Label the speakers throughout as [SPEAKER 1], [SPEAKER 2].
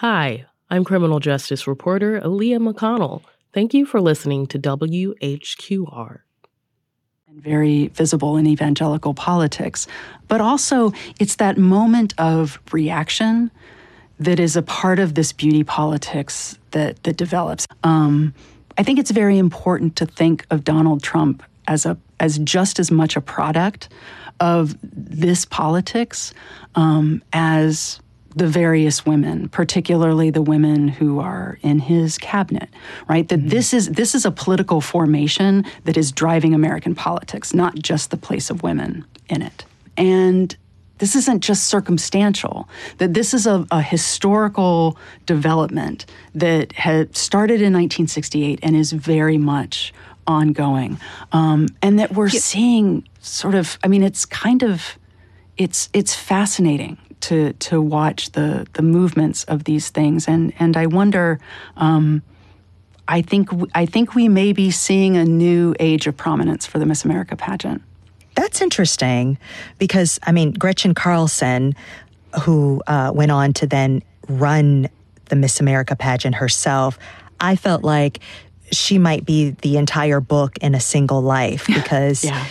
[SPEAKER 1] Hi, I'm criminal justice reporter Aaliyah McConnell. Thank you for listening to WHQR.
[SPEAKER 2] Very visible in evangelical politics. But also, it's that moment of reaction that is a part of this beauty politics that develops. I think it's very important to think of Donald Trump as just as much a product of this politics as the various women, particularly the women who are in his cabinet, right? That this is a political formation that is driving American politics, not just the place of women in it. And this isn't just circumstantial, that this is a historical development that had started in 1968 and is very much ongoing. And that we're seeing sort of, I mean, it's fascinating to watch the movements of these things, and I wonder. I think we may be seeing a new age of prominence for the Miss America pageant.
[SPEAKER 3] That's interesting because Gretchen Carlson, who went on to then run the Miss America pageant herself, I felt like she might be the entire book in a single life because. Yeah.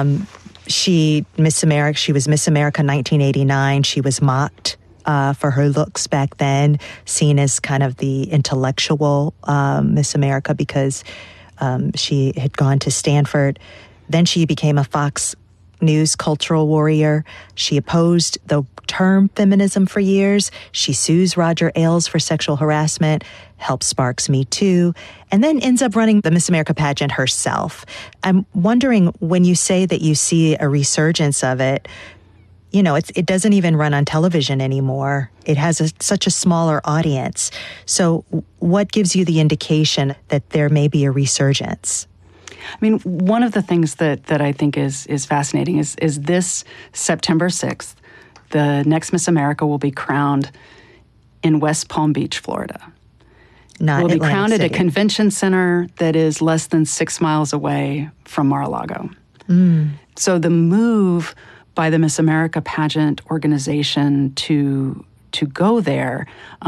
[SPEAKER 3] She was Miss America 1989. She was mocked for her looks back then, seen as kind of the intellectual Miss America because she had gone to Stanford. Then she became a Fox News cultural warrior. She opposed the term feminism for years. She sues Roger Ailes for sexual harassment, helps sparks Me Too, and then ends up running the Miss America pageant herself. I'm wondering, when you say that you see a resurgence of it, it doesn't even run on television anymore. It has such a smaller audience. So what gives you the indication that there may be a resurgence?
[SPEAKER 2] I mean, one of the things that I think is fascinating is this September 6th, the next Miss America will be crowned in West Palm Beach, Florida.
[SPEAKER 3] Will
[SPEAKER 2] be crowned
[SPEAKER 3] City.
[SPEAKER 2] At a convention center that is less than 6 miles away from Mar-a-Lago. So the move by the Miss America pageant organization to go there,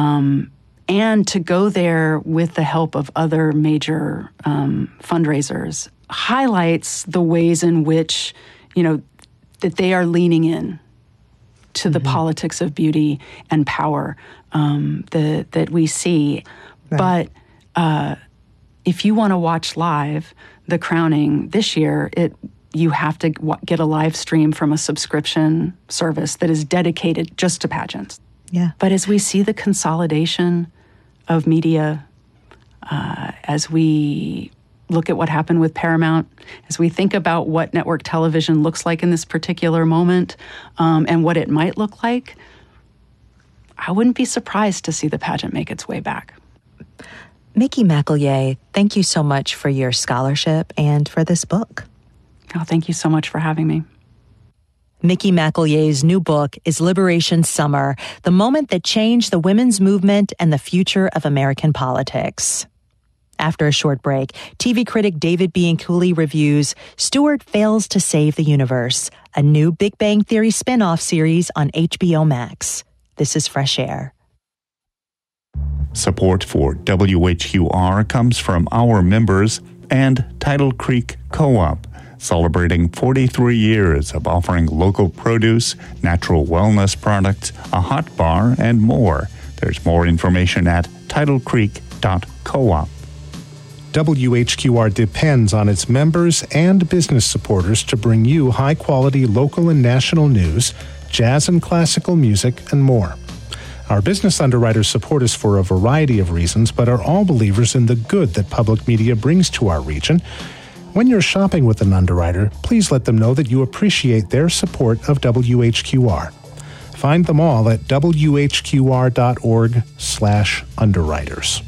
[SPEAKER 2] and to go there with the help of other major fundraisers, highlights the ways in which, that they are leaning in to the politics of beauty and power that we see. Right. But if you want to watch live the crowning this year, you have to get a live stream from a subscription service that is dedicated just to pageants.
[SPEAKER 3] Yeah.
[SPEAKER 2] But as we see the consolidation of media, as we look at what happened with Paramount, as we think about what network television looks like in this particular moment, and what it might look like, I wouldn't be surprised to see the pageant make its way back.
[SPEAKER 3] Mickey McEllier, thank you so much for your scholarship and for this book.
[SPEAKER 2] Oh, thank you so much for having me.
[SPEAKER 3] Mickey McEllier's new book is Liberation Summer, the moment that changed the women's movement and the future of American politics. After a short break, TV critic David Bianculli reviews Stewart Fails to Save the Universe, a new Big Bang Theory spin-off series on HBO Max. This is Fresh Air.
[SPEAKER 4] Support for WHQR comes from our members and Tidal Creek Co-op, celebrating 43 years of offering local produce, natural wellness products, a hot bar, and more. There's more information at tidalcreek.coop.
[SPEAKER 5] WHQR depends on its members and business supporters to bring you high-quality local and national news, jazz and classical music, and more. Our business underwriters support us for a variety of reasons, but are all believers in the good that public media brings to our region. When you're shopping with an underwriter, please let them know that you appreciate their support of WHQR. Find them all at whqr.org/underwriters.